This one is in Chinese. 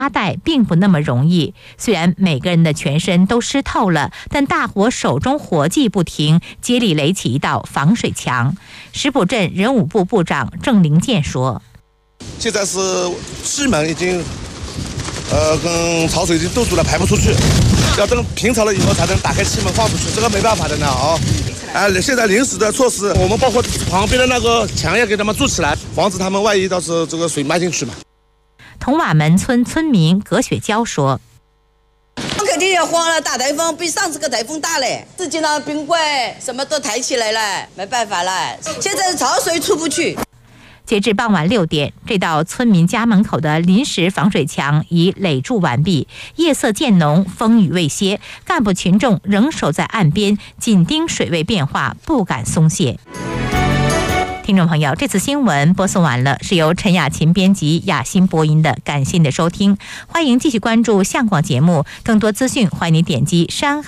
带并不那么容易，虽然每个人的全身都湿透了，但大伙手中火计不停，接力垒起一道防水墙。石浦镇人武部部长郑灵健说：“ 现在是气门已经，跟潮水已经堵住了，排不出去，要等平潮了以后才能打开气门放出去，这个没办法的呢现在临时的措施，我们包括旁边的那个墙也给他们筑起来，防止他们万一到时候这个水漫进去嘛。” 同瓦门村村民葛雪娇说：“ 我肯定也慌了，大台风比上次个台风大嘞，自己的冰柜什么都抬起来了，没办法了，现在潮水出不去。” 截至傍晚6点，这道村民家门口的临时防水墙已垒筑完毕。夜色渐浓，风雨未歇，干部群众仍守在岸边，紧盯水位变化，不敢松懈。听众朋友，这次新闻播送完了，是由陈雅琴编辑、雅欣播音的，感谢您的收听，欢迎继续关注向广节目，更多资讯欢迎您点击山海